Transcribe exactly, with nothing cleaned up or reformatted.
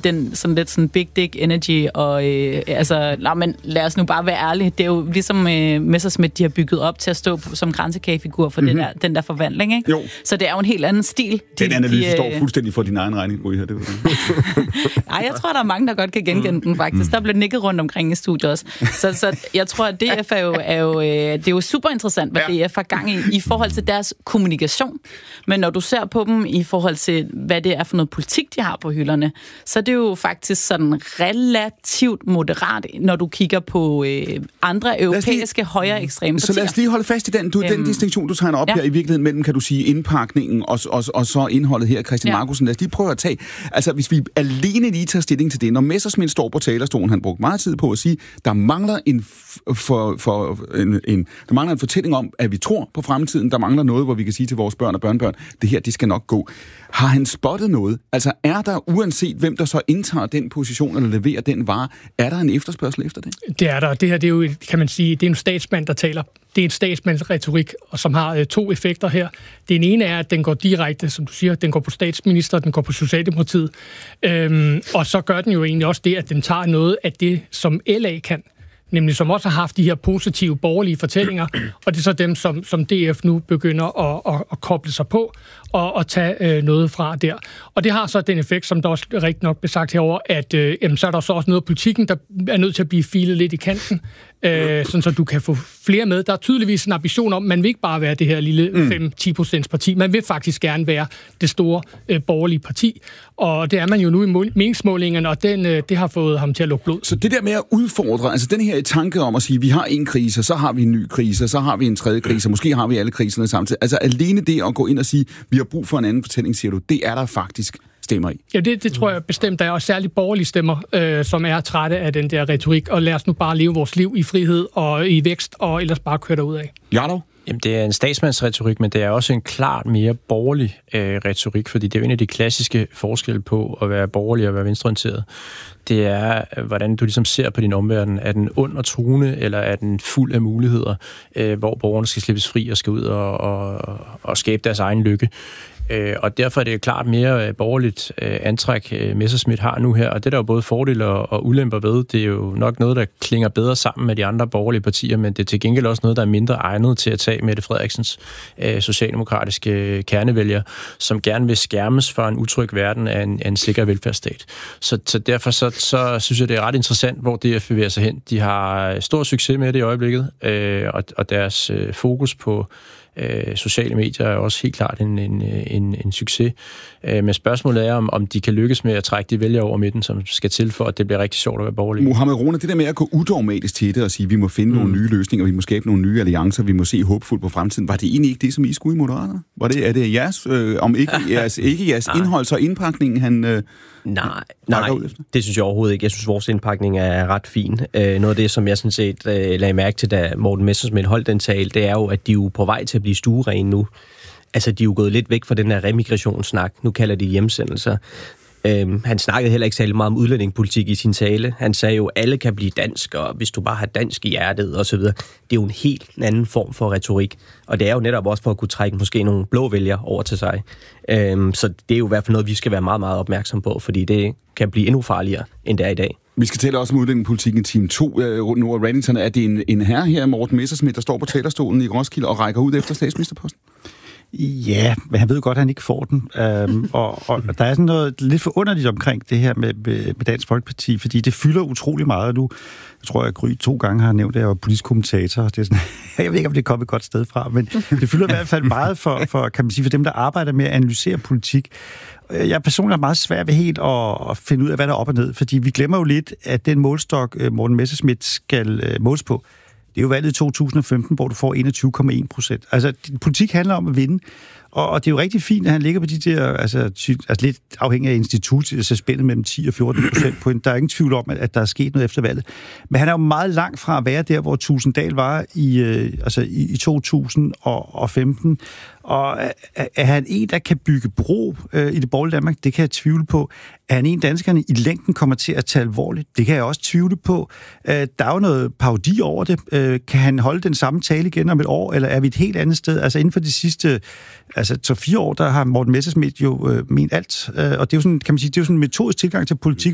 den sådan lidt sådan big dick energy, og øh, altså, lad, men lad os nu bare være ærlige. Det er jo ligesom øh, Messerschmidt, de har bygget op til at stå som kransekagefigur for mm-hmm. det der, den der forvandling, ikke? Jo. Så det er jo en helt anden stil. Den de, analyse de, øh... står fuldstændig for din egen regning, Gry, her. Det Nej, jeg tror, der er mange, der godt kan genkende den, faktisk. Der bliver nikket rundt omkring i studiet også. Så, så jeg tror, at D F er jo, er jo, det er jo super interessant, hvad ja. D F har gang i, i forhold til deres kommunikation. Men når du ser på dem i forhold til, hvad det er for noget politik, de har på hylderne, så er det jo faktisk sådan relativt moderat, når du kigger på øh, andre europæiske lige, højere ekstreme partier. Så lad os lige holde fast i den, du, øhm, den distinktion, du tegner op ja. her i virkeligheden mellem, kan du sige, indpakningen og, og, og så indholdet her, Christian ja. Markussen. Lad os lige prøve at tage, altså hvis vi alene lige tager stilling til det, når Messerschmidt står på talerstolen, han brugte meget tid på at sige, der mangler en, for, for, en, en, der mangler en fortælling om, at vi tror på fremtiden, der mangler noget, hvor vi kan sige til vores børn og børnebørn, det her, det skal nok gå. Har han spottet noget? Altså er der, uanset hvem der så indtager den position eller leverer den vare, er der en efterspørgsel efter det? Det er der. Det her, det er jo, kan man sige, det er en statsmand, der taler. Det er en statsmandsretorik, og som har øh, to effekter her. Den ene er, at den går direkte, som du siger, den går på statsminister, den går på Socialdemokratiet. Øhm, og så gør den jo egentlig også det, at den tager noget af det, som L A kan. Nemlig som også har haft de her positive borgerlige fortællinger, og det er så dem, som, som D F nu begynder at, at, at koble sig på og at tage øh, noget fra der. Og det har så den effekt, som der også rigtig nok blev sagt herover, at øh, jamen, så er der så også noget af politikken, der er nødt til at blive filet lidt i kanten, øh, sådan så du kan få flere med. Der er tydeligvis en ambition om, man vil ikke bare være det her lille fem til ti procent parti, man vil faktisk gerne være det store øh, borgerlige parti, og det er man jo nu i meningsmålingerne, og den, øh, det har fået ham til at lukke blod. Så det der med at udfordre, altså den her tanke om at sige, vi har en krise, så har vi en ny krise, så har vi en tredje krise, måske har vi alle kriserne samtidig. Altså alene det at gå ind og sige, vi har brug for en anden fortælling, siger du, det er der faktisk stemmer i. Ja, det, det tror jeg bestemt er, og særligt borgerlige stemmer, øh, som er trætte af den der retorik, og lad os nu bare leve vores liv i frihed og i vækst, og ellers bare køre derud af. Ja, dog. Jamen, det er en statsmandsretorik, men det er også en klart mere borgerlig øh, retorik, fordi det er jo en af de klassiske forskelle på at være borgerlig og være venstreorienteret. Det er, hvordan du ligesom ser på din omverden. Er den ond og truende, eller er den fuld af muligheder, øh, hvor borgerne skal slippes fri og skal ud og, og, og skabe deres egen lykke? Øh, og derfor er det klart mere øh, borgerligt øh, antræk, øh, Messerschmidt har nu her, og det er der jo både fordele og, og ulemper ved. Det er jo nok noget, der klinger bedre sammen med de andre borgerlige partier, men det er til gengæld også noget, der er mindre egnet til at tage Mette Frederiksens øh, socialdemokratiske øh, kernevælger, som gerne vil skærmes for en utryg verden af en, af en sikker velfærdsstat. Så, så derfor så, så synes jeg, det er ret interessant, hvor D F bevæger sig hen. De har stor succes med det i øjeblikket, øh, og, og deres øh, fokus på Øh, sociale medier er også helt klart en, en, en, en succes. Øh, men spørgsmålet er, om, om de kan lykkes med at trække de vælgere over midten, som skal til for, at det bliver rigtig sjovt at være borgerlig. Mohamed Rona, det der med at gå udogmatisk til det og sige, vi må finde mm. nogle nye løsninger, vi må skabe nogle nye alliancer, vi må se håbfuldt på fremtiden. Var det egentlig ikke det, som I skulle i Moderaterne? Var det, er det jeres, øh, om ikke jeres, ikke jeres indhold, så indpakningen, han øh, Nej, nej, det synes jeg overhovedet ikke. Jeg synes, vores indpakning er ret fin. Øh, noget af det, som jeg sådan set øh, lagde mærke til, da Morten Messerschmidt holdt den tale, det er jo, at de er jo på vej til at blive stuerene nu. Altså, de er jo gået lidt væk fra den her remigrationssnak. Nu kalder de hjemsendelser. Øhm, han snakkede heller ikke særlig meget om udlændingepolitik i sin tale. Han sagde jo, at alle kan blive dansk, og hvis du bare har dansk i hjertet osv. Det er jo en helt anden form for retorik. Og det er jo netop også for at kunne trække måske nogle blå vælgere over til sig. Øhm, så det er jo i hvert fald noget, vi skal være meget, meget opmærksom på, fordi det kan blive endnu farligere, end det er i dag. Vi skal tale også om udlændingepolitikken i time to. Nu er Reddington, er det en, en herre her, Morten Messerschmidt, der står på talerstolen i Roskilde og rækker ud efter statsministerposten? Ja, men han ved godt, at han ikke får den. Øhm, og, og der er sådan noget lidt forunderligt omkring det her med, med, med Dansk Folkeparti, fordi det fylder utrolig meget nu. Jeg tror, at Gry to gange har nævnt, at jeg var politisk kommentator. Det er sådan, jeg ved ikke, om det kommer et godt sted fra, men det fylder i hvert fald meget for, for, kan man sige, for dem, der arbejder med at analysere politik. Jeg er personligt meget svært ved helt at, at finde ud af, hvad der er op og ned, fordi vi glemmer jo lidt, at den målstok, Morten Messerschmidt skal måles på, det er jo valget i to tusind og femten, hvor du får enogtyve komma en procent. Altså, politik handler om at vinde, og, og det er jo rigtig fint, at han ligger på de der, altså, ty, altså lidt afhængig af institut, altså spændet mellem ti og fjorten procent point. Der er ingen tvivl om, at, at der er sket noget efter valget. Men han er jo meget langt fra at være der, hvor Tusinddal var i, øh, altså, i, i to tusind og femten. Og er, er han en, der kan bygge bro øh, i det borgerlige Danmark? Det kan jeg tvivle på. Er han en, danskerne i længden kommer til at tage alvorligt? Det kan jeg også tvivle på. Øh, der er jo noget parodi over det. Øh, kan han holde den samme tale igen om et år, eller er vi et helt andet sted? Altså inden for de sidste altså, to fire år, der har Morten Messerschmidt jo øh, ment alt. Øh, og det er jo sådan, kan man sige, det er jo sådan en metodisk tilgang til politik,